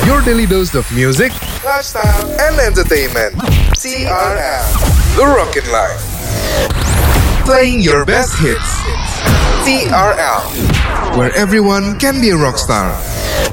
Your daily dose of music, lifestyle, and entertainment. TRL, The Rockin' Life. Playing your best hits. TRL, where everyone can be a rock star.